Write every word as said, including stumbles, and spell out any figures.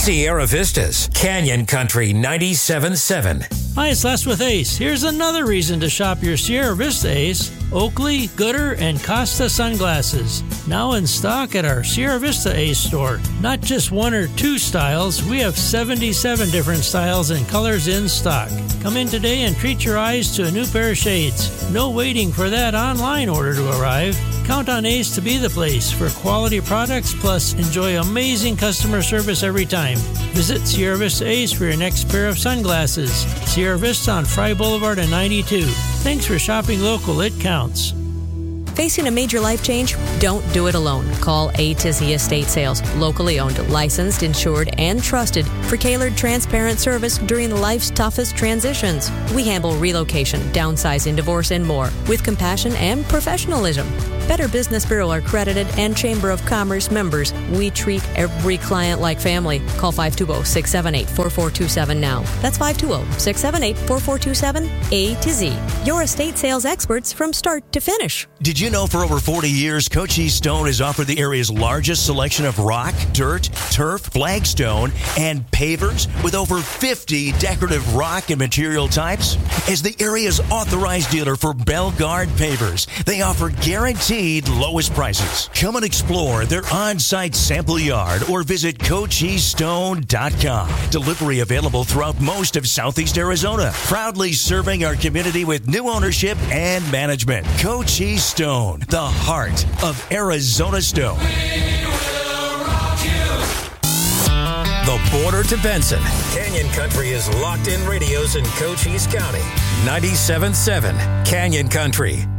Sierra Vista's Canyon Country ninety-seven point seven. Hi, it's Les with Ace. Here's another reason to shop your Sierra Vista Ace. Oakley, Gooder, and Costa sunglasses. Now in stock at our Sierra Vista Ace store. Not just one or two styles, we have seventy-seven different styles and colors in stock. Come in today and treat your eyes to a new pair of shades. No waiting for that online order to arrive. Count on Ace to be the place for quality products, plus enjoy amazing customer service every time. Visit Sierra Vista Ace for your next pair of sunglasses. Sierra Vista on Fry Boulevard and ninety-two. Thanks for shopping local. It counts. Facing a major life change? Don't do it alone. Call A to Z Estate Sales, locally owned, licensed, insured, and trusted for tailored, transparent service during life's toughest transitions. We handle relocation, downsizing, divorce, and more with compassion and professionalism. Better Business Bureau accredited and Chamber of Commerce members. We treat every client like family. Call five two zero, six seven eight, four four two seven now. That's five two zero, six seven eight, four four two seven. A to Z. Your estate sales experts from start to finish. Did you know for over forty years, Cochise Stone has offered the area's largest selection of rock, dirt, turf, flagstone, and pavers with over fifty decorative rock and material types? As the area's authorized dealer for Bellegarde Pavers, they offer guaranteed lowest prices. Come and explore their on-site sample yard or visit cochise stone dot com. Delivery available throughout most of Southeast Arizona. Proudly serving our community with new ownership and management. Cochise Stone, the heart of Arizona stone. The border to Benson. Canyon Country is locked in radios in Cochise County. ninety-seven point seven Canyon Country.